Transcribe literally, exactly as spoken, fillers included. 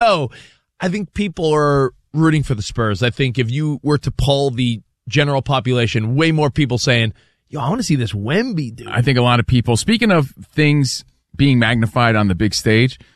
so, I think people are rooting for the Spurs. I think if you were to poll the general population, way more people saying, yo, I want to see this Wemby dude. I think a lot of people, speaking of things being magnified on the big stage,